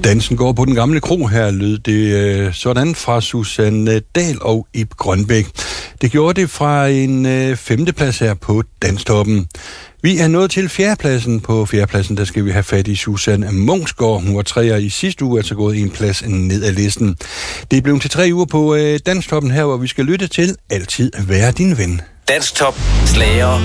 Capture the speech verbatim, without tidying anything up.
Dansen går på den gamle kro her, lød det øh, sådan fra Susanne Dahl og Ib Grønbæk. Det gjorde det fra en øh, femteplads her på Danstoppen. Vi er nået til fjerdepladsen. På fjerdepladsen, der skal vi have fat i Susanne Munksgaard. Hun var treer i sidste uge, altså gået en plads ned ad listen. Det er blevet til tre uger på øh, Danstoppen her, hvor vi skal lytte til Altid være din ven. Danstop slager